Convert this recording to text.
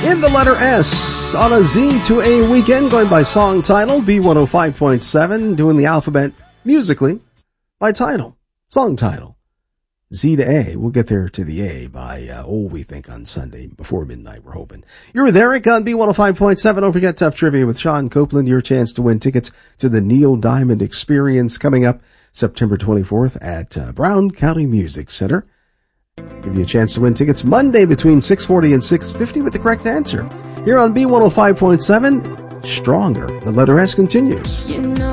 In the letter S, on a Z to A weekend, going by song title, B105.7, doing the alphabet musically by title, song title. Z to A, we'll get there to the A by, we think on Sunday, before midnight, we're hoping. You're with Eric on B105.7. Don't forget Tough Trivia with Sean Copeland, your chance to win tickets to the Neil Diamond Experience coming up September 24th at Brown County Music Center. Give you a chance to win tickets Monday between 6:40 and 6:50 with the correct answer. Here on B105.7, Stronger. The letter S continues.